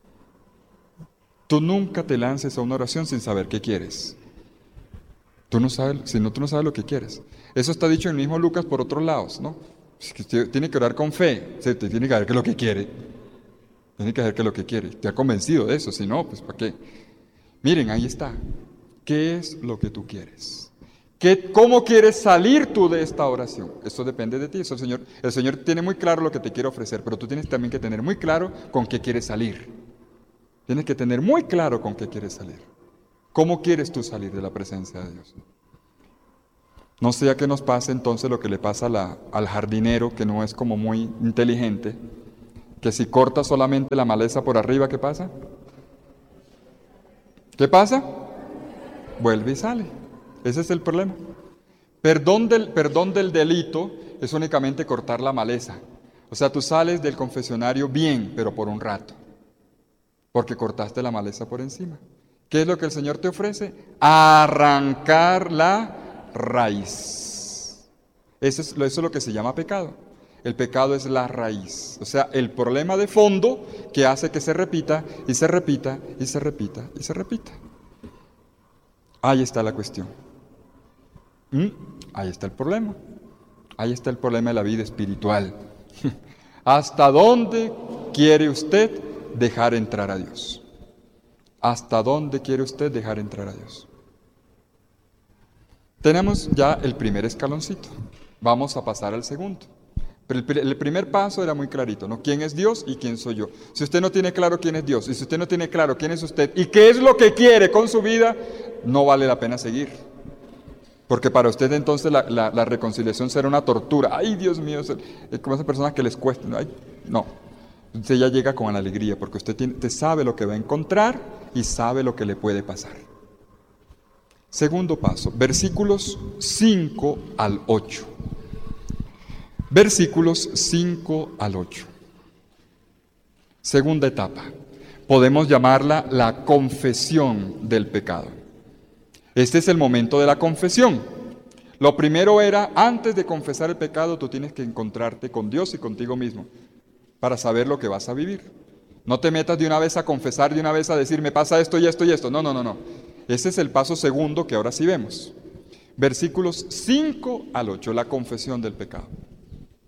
Tú nunca te lances a una oración sin saber qué quieres. Tú no sabes lo que quieres. Eso está dicho en el mismo Lucas por otros lados, ¿no? Es que usted tiene que orar con fe, te tiene que saber qué es lo que quiere. Tiene que saber qué es lo que quiere. Te ha convencido de eso, si no, pues ¿para qué? Miren, ahí está. ¿Qué es lo que tú quieres? ¿Cómo quieres salir tú de esta oración? Eso depende de ti. Eso el Señor tiene muy claro lo que te quiere ofrecer, pero tú tienes también que tener muy claro con qué quieres salir. Tienes que tener muy claro con qué quieres salir. ¿Cómo quieres tú salir de la presencia de Dios? No sea que nos pase entonces lo que le pasa al jardinero, que no es como muy inteligente, que si corta solamente la maleza por arriba, ¿qué pasa? ¿Qué pasa? Vuelve y sale. Ese es el problema. Perdón del delito es únicamente cortar la maleza. O sea, tú sales del confesionario bien, pero por un rato, porque cortaste la maleza por encima. ¿Qué es lo que el Señor te ofrece? Arrancar la raíz. Eso es lo que se llama pecado. El pecado es la raíz. O sea, el problema de fondo que hace que se repita y se repita y se repita y se repita. Ahí está la cuestión. Ahí está el problema. Ahí está el problema de la vida espiritual. ¿Hasta dónde quiere usted dejar entrar a Dios? ¿Hasta dónde quiere usted dejar entrar a Dios? Tenemos ya el primer escaloncito. Vamos a pasar al segundo. Pero el primer paso era muy clarito, ¿no? ¿Quién es Dios y quién soy yo? Si usted no tiene claro quién es Dios, y si usted no tiene claro quién es usted y qué es lo que quiere con su vida, no vale la pena seguir. Porque para usted entonces la reconciliación será una tortura. ¡Ay, Dios mío! Es como esas personas que les cuesta. ¡Ay! No. Usted ya llega con alegría, porque usted sabe lo que va a encontrar y sabe lo que le puede pasar. Segundo paso, versículos 5 al 8. Versículos 5 al 8. Segunda etapa. Podemos llamarla la confesión del pecado. Este es el momento de la confesión. Lo primero era, antes de confesar el pecado, tú tienes que encontrarte con Dios y contigo mismo para saber lo que vas a vivir. No te metas de una vez a confesar, de una vez a decir, me pasa esto y esto y esto. No. Ese es el paso segundo que ahora sí vemos. Versículos 5 al 8, la confesión del pecado.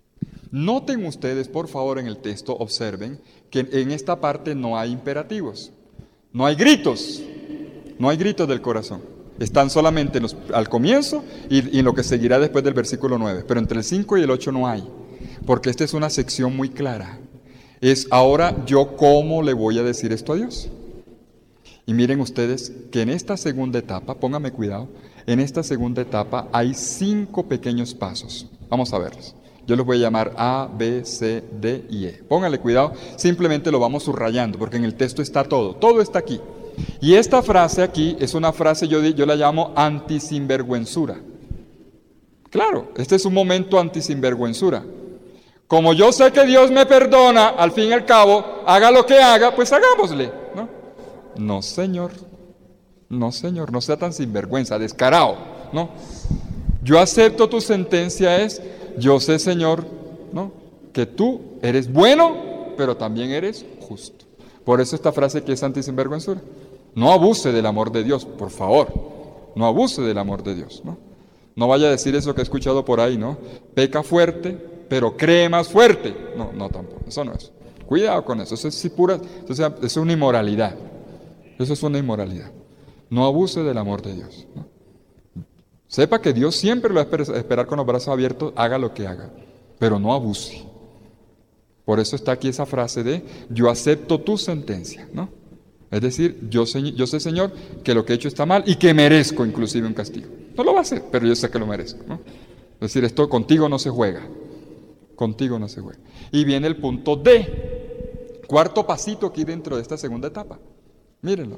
Noten ustedes, por favor, en el texto, observen que en esta parte no hay imperativos, no hay gritos del corazón. Están solamente al comienzo y en lo que seguirá después del versículo 9. Pero entre el 5 y el 8 no hay, porque esta es una sección muy clara. Es ahora yo cómo le voy a decir esto a Dios. Y miren ustedes que en esta segunda etapa, pónganme cuidado, en esta segunda etapa hay 5 pequeños pasos. Vamos a verlos. Yo los voy a llamar A, B, C, D y E. Pónganle cuidado, simplemente lo vamos subrayando, porque en el texto está todo está aquí. Y esta frase aquí es una frase, yo la llamo antisinvergüenzura. Claro, este es un momento antisinvergüenzura. Como yo sé que Dios me perdona, al fin y al cabo, haga lo que haga, pues hagámosle, ¿no? No, señor, no sea tan sinvergüenza, descarado, ¿no? Yo acepto tu sentencia yo sé, Señor, ¿no?, que tú eres bueno, pero también eres justo. Por eso esta frase que es antisinvergüenzura. No abuse del amor de Dios, por favor, no abuse del amor de Dios, ¿no? No vaya a decir eso que he escuchado por ahí, ¿no? Peca fuerte, pero cree más fuerte. No, tampoco, eso no es. Cuidado con eso, eso es una inmoralidad. Eso es una inmoralidad. No abuse del amor de Dios, ¿no? Sepa que Dios siempre lo va a esperar con los brazos abiertos, haga lo que haga, pero no abuse. Por eso está aquí esa frase de yo acepto tu sentencia, ¿no? Es decir, yo sé, Señor, que lo que he hecho está mal y que merezco inclusive un castigo. No lo va a hacer, pero yo sé que lo merezco, ¿no? Es decir, esto contigo no se juega. Contigo no se juega. Y viene el punto D. Cuarto pasito aquí dentro de esta segunda etapa. Mírenlo.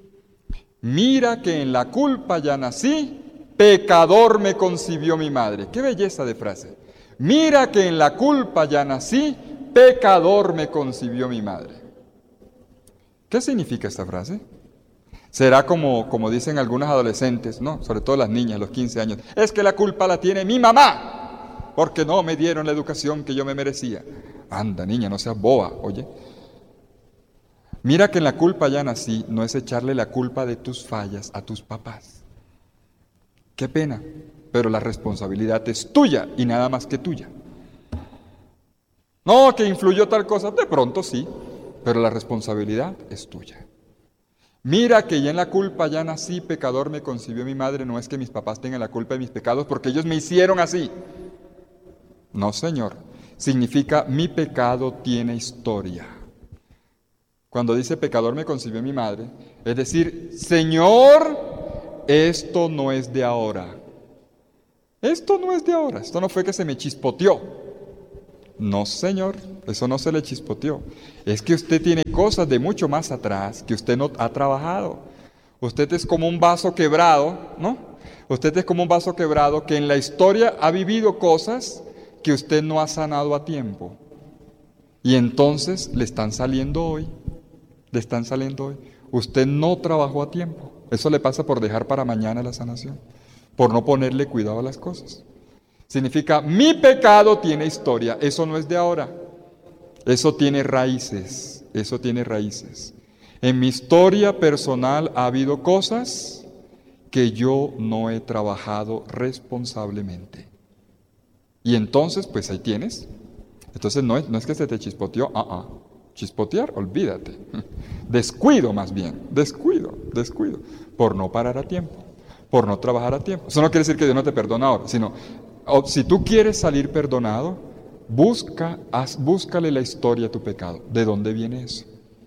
Mira que en la culpa ya nací, pecador me concibió mi madre. Qué belleza de frase. Mira que en la culpa ya nací, pecador me concibió mi madre. ¿Qué significa esta frase? Será como dicen algunos adolescentes, ¿no? Sobre todo las niñas, los 15 años. Es que la culpa la tiene mi mamá, porque no me dieron la educación que yo me merecía. Anda, niña, no seas boba, oye. Mira que en la culpa ya nací, no es echarle la culpa de tus fallas a tus papás. Qué pena, pero la responsabilidad es tuya y nada más que tuya. No, que influyó tal cosa, de pronto sí, pero la responsabilidad es tuya. Mira que ya en la culpa ya nací, pecador me concibió mi madre, no es que mis papás tengan la culpa de mis pecados porque ellos me hicieron así. No, Señor, significa mi pecado tiene historia. Cuando dice pecador me concibió mi madre, es decir, Señor, esto no es de ahora. Esto no es de ahora, esto no fue que se me chispoteó. No, Señor, eso no se le chispoteó. Es que usted tiene cosas de mucho más atrás que usted no ha trabajado. Usted es como un vaso quebrado, ¿no? Usted es como un vaso quebrado que en la historia ha vivido cosas que usted no ha sanado a tiempo. Y entonces le están saliendo hoy. Usted no trabajó a tiempo. Eso le pasa por dejar para mañana la sanación, por no ponerle cuidado a las cosas. Significa, mi pecado tiene historia, eso no es de ahora. Eso tiene raíces. En mi historia personal ha habido cosas que yo no he trabajado responsablemente. Y entonces, pues ahí tienes. Entonces no es que se te chispoteó, chispotear, olvídate. Descuido más bien, descuido, por no parar a tiempo, por no trabajar a tiempo. Eso no quiere decir que Dios no te perdona ahora, sino, si tú quieres salir perdonado, búscale la historia a tu pecado. ¿De dónde viene eso?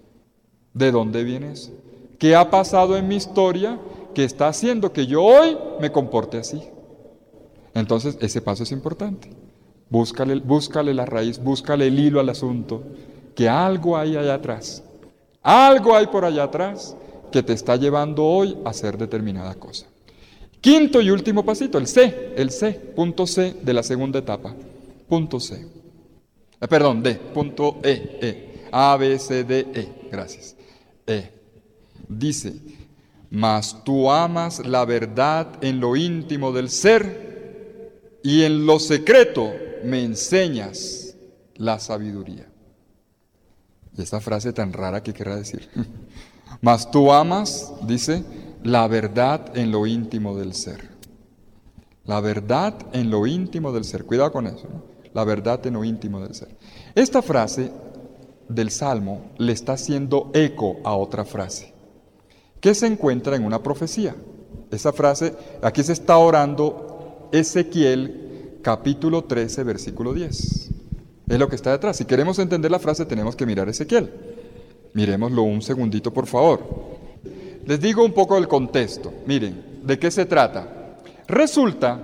¿Qué ha pasado en mi historia que está haciendo que yo hoy me comporte así? Entonces, ese paso es importante. Búscale la raíz, búscale el hilo al asunto, que algo hay allá atrás. Algo hay por allá atrás que te está llevando hoy a hacer determinada cosa. Quinto y último pasito, el C, punto C de la segunda etapa. Punto C. D, punto E. A, B, C, D, E. Gracias. E. Dice, mas tú amas la verdad en lo íntimo del ser y en lo secreto me enseñas la sabiduría. Y esta frase tan rara que querrá decir. Mas tú amas, dice, la verdad en lo íntimo del ser. La verdad en lo íntimo del ser. Cuidado con eso, ¿no? la verdad en lo íntimo del ser. Esta frase del Salmo le está haciendo eco a otra frase que se encuentra en una profecía. Esa frase, aquí se está orando Ezequiel capítulo 13, versículo 10. Es lo que está detrás. Si queremos entender la frase tenemos que mirar Ezequiel. Miremoslo un segundito, por favor. Les digo un poco del contexto. Miren, ¿de qué se trata? Resulta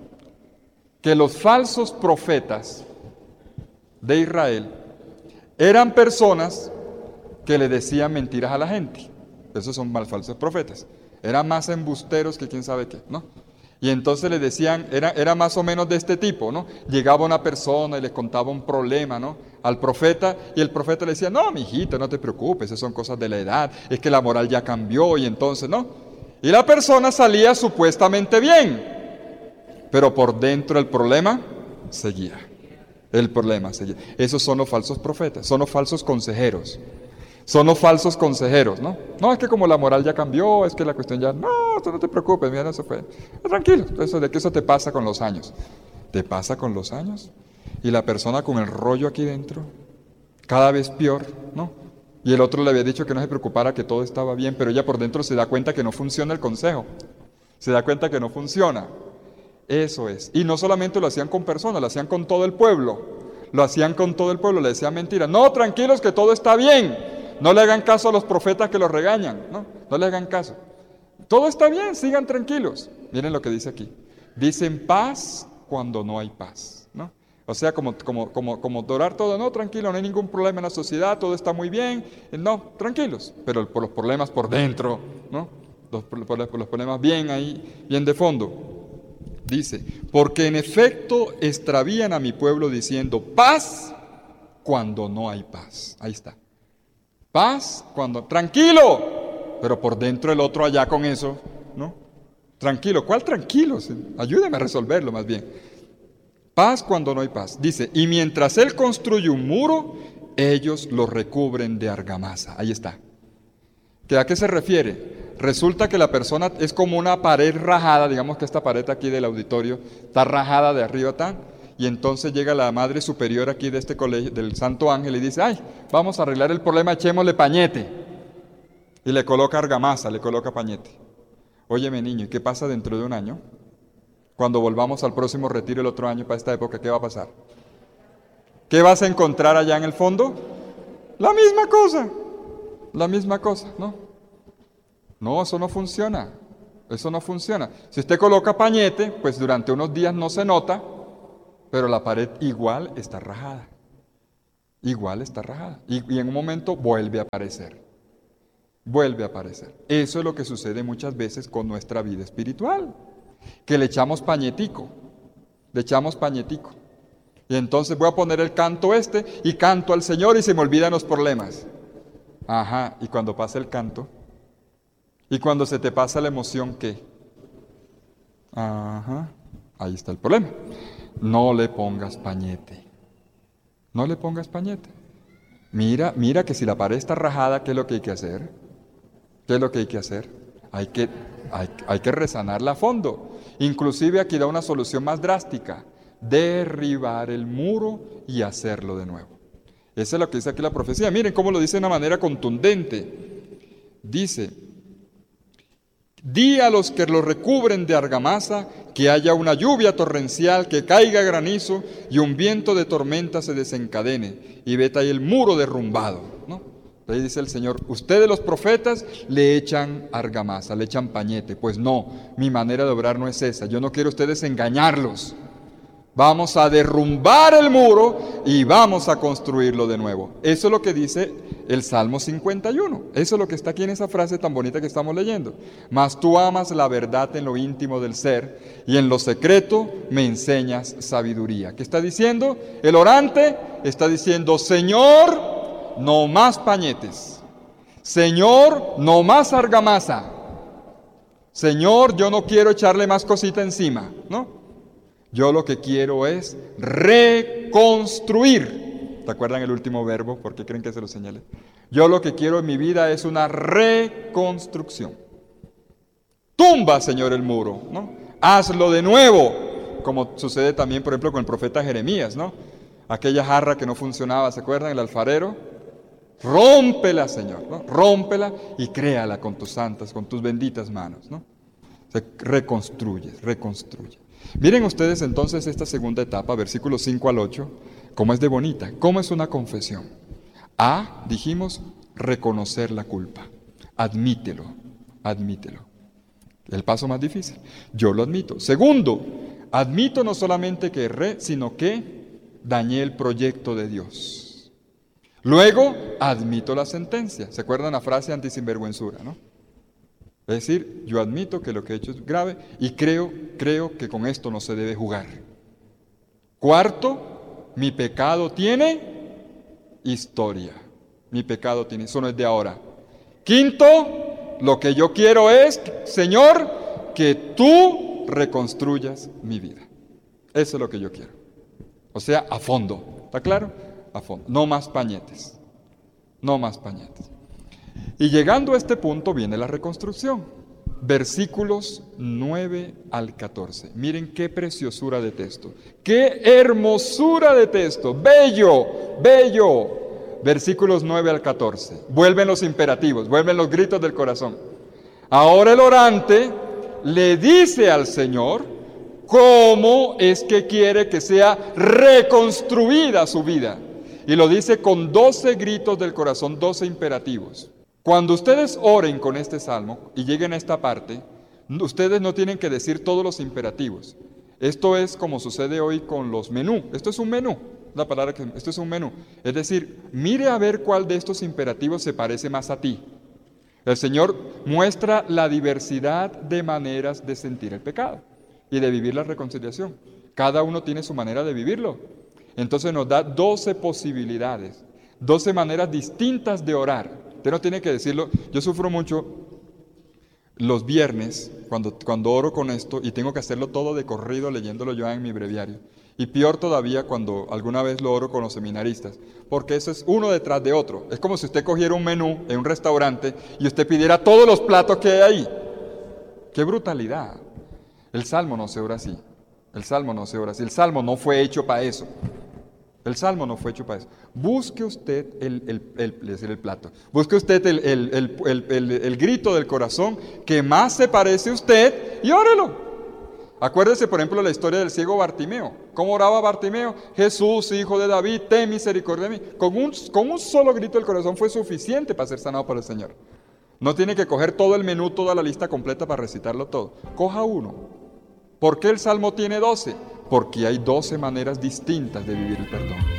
que los falsos profetas de Israel eran personas que le decían mentiras a la gente. Esos son falsos profetas. Eran más embusteros que quién sabe qué, ¿no? Y entonces le decían, era más o menos de este tipo, ¿no? Llegaba una persona y les contaba un problema, ¿no? Al profeta, y el profeta le decía, no, mijito, no te preocupes, esas son cosas de la edad, es que la moral ya cambió, y entonces, ¿no? Y la persona salía supuestamente bien, pero por dentro el problema seguía. El problema seguía. Esos son los falsos profetas, son los falsos consejeros. Son los falsos consejeros, ¿no? No, es que como la moral ya cambió, es que la cuestión ya... No, tú no te preocupes, mira, eso fue... Tranquilo, eso te pasa con los años. ¿Te pasa con los años? Y la persona con el rollo aquí dentro, cada vez peor, ¿no? Y el otro le había dicho que no se preocupara, que todo estaba bien, pero ella por dentro se da cuenta que no funciona el consejo. Se da cuenta que no funciona. Eso es. Y no solamente lo hacían con personas, lo hacían con todo el pueblo. Lo hacían con todo el pueblo, le decían mentiras. No, tranquilos, que todo está bien. No le hagan caso a los profetas que los regañan, ¿no? No le hagan caso. Todo está bien, sigan tranquilos. Miren lo que dice aquí. Dicen paz cuando no hay paz, ¿no? O sea, como dorar todo, no, tranquilo, no hay ningún problema en la sociedad, todo está muy bien, no, tranquilos. Pero por los problemas por dentro, ¿no? Los problemas bien ahí, bien de fondo. Dice, porque en efecto extravían a mi pueblo diciendo paz cuando no hay paz. Ahí está. Paz cuando... ¡Tranquilo! Pero por dentro el otro allá con eso, ¿no? Tranquilo. ¿Cuál tranquilo? Ayúdeme a resolverlo más bien. Paz cuando no hay paz. Dice, y mientras él construye un muro, ellos lo recubren de argamasa. Ahí está. ¿A qué se refiere? Resulta que la persona es como una pared rajada, digamos que esta pared aquí del auditorio está rajada de arriba tan... Y entonces llega la madre superior aquí de este colegio, del Santo Ángel, y dice, ay, vamos a arreglar el problema, echémosle pañete. Y le coloca argamasa, le coloca pañete. Óyeme niño, ¿y qué pasa dentro de un año? Cuando volvamos al próximo retiro el otro año para esta época, ¿qué va a pasar? ¿Qué vas a encontrar allá en el fondo? La misma cosa, ¿no? No, eso no funciona, eso no funciona. Si usted coloca pañete, pues durante unos días no se nota, pero la pared igual está rajada. Igual está rajada. Y en un momento vuelve a aparecer. Vuelve a aparecer. Eso es lo que sucede muchas veces con nuestra vida espiritual. Que le echamos pañetico. Le echamos pañetico. Y entonces voy a poner el canto y canto al Señor y se me olvidan los problemas. Ajá, y cuando pasa el canto, y cuando se te pasa la emoción, ¿qué? Ajá, ahí está el problema. No le pongas pañete. No le pongas pañete. Mira que si la pared está rajada, ¿qué es lo que hay que hacer? ¿Qué es lo que hay que hacer? Hay que resanarla a fondo. Inclusive aquí da una solución más drástica. Derribar el muro y hacerlo de nuevo. Eso es lo que dice aquí la profecía. Miren cómo lo dice de una manera contundente. Dice, di a los que lo recubren de argamasa que haya una lluvia torrencial, que caiga granizo y un viento de tormenta se desencadene y vete ahí el muro derrumbado, ¿no? Ahí dice el Señor, ustedes los profetas le echan argamasa, le echan pañete. Pues no, mi manera de obrar no es esa. Yo no quiero a ustedes engañarlos. Vamos a derrumbar el muro y vamos a construirlo de nuevo. Eso es lo que dice el Salmo 51. Eso es lo que está aquí en esa frase tan bonita que estamos leyendo. Mas tú amas la verdad en lo íntimo del ser y en lo secreto me enseñas sabiduría. ¿Qué está diciendo? El orante está diciendo, Señor, no más pañetes. Señor, no más argamasa. Señor, yo no quiero echarle más cosita encima, ¿no? Yo lo que quiero es reconstruir. ¿Te acuerdan el último verbo? ¿Por qué creen que se lo señalé? Yo lo que quiero en mi vida es una reconstrucción. Tumba, Señor, el muro, ¿no? Hazlo de nuevo. como sucede también, por ejemplo, con el profeta Jeremías, ¿no? Aquella jarra que no funcionaba, ¿se acuerdan? El alfarero. Rómpela, Señor, ¿no? Rómpela y créala con tus santas, con tus benditas manos, ¿no? Se reconstruye. Miren ustedes entonces esta segunda etapa, versículos 5 al 8, cómo es de bonita, cómo es una confesión. A, dijimos, reconocer la culpa. Admítelo. El paso más difícil. Yo lo admito. Segundo, admito no solamente que erré, sino que dañé el proyecto de Dios. Luego, admito la sentencia. ¿Se acuerdan la frase antisinvergüenzura, no? Es decir, yo admito que lo que he hecho es grave y creo que con esto no se debe jugar. Cuarto, mi pecado tiene historia. Eso no es de ahora. Quinto, lo que yo quiero es, Señor, que tú reconstruyas mi vida. Eso es lo que yo quiero. O sea, a fondo. ¿Está claro? A fondo. No más pañetes. Y llegando a este punto viene la reconstrucción. Versículos 9 al 14. Miren qué preciosura de texto. Qué hermosura de texto. Bello. Versículos 9 al 14. Vuelven los imperativos, vuelven los gritos del corazón. Ahora el orante le dice al Señor cómo es que quiere que sea reconstruida su vida. Y lo dice con 12 gritos del corazón, 12 imperativos. Cuando ustedes oren con este salmo y lleguen a esta parte, ustedes no tienen que decir todos los imperativos. Esto es como sucede hoy con los menú. Esto es un menú. Esto es un menú. Es decir, mire a ver cuál de estos imperativos se parece más a ti. El Señor muestra la diversidad de maneras de sentir el pecado y de vivir la reconciliación. Cada uno tiene su manera de vivirlo. Entonces nos da 12 posibilidades, 12 maneras distintas de orar. Usted no tiene que decirlo. Yo sufro mucho los viernes cuando oro con esto y tengo que hacerlo todo de corrido leyéndolo yo en mi breviario. Y peor todavía cuando alguna vez lo oro con los seminaristas, porque eso es uno detrás de otro. Es como si usted cogiera un menú en un restaurante y usted pidiera todos los platos que hay ahí. ¡Qué brutalidad! El Salmo no se ora así. El Salmo no fue hecho para eso. Busque usted el plato. Busque usted el grito del corazón que más se parece a usted y órelo. Acuérdese, por ejemplo, la historia del ciego Bartimeo. ¿Cómo oraba Bartimeo? Jesús, hijo de David, ten misericordia de mí. Con un solo grito del corazón fue suficiente para ser sanado por el Señor. No tiene que coger todo el menú, toda la lista completa para recitarlo todo. Coja uno. ¿Por qué el Salmo tiene 12? Porque hay 12 maneras distintas de vivir el perdón.